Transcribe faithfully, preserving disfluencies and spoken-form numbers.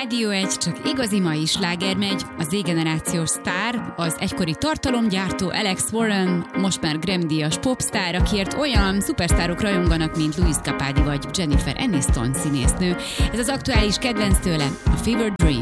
Rádió egy, csak igazi mai sláger megy, a Z-generációs sztár, az egykori tartalomgyártó Alex Warren, most már Grammy-díjas popstar, akiért olyan szupersztárok rajonganak, mint Louis Capaldi vagy Jennifer Aniston színésznő. Ez az aktuális kedvenc tőle, a Fever Dream.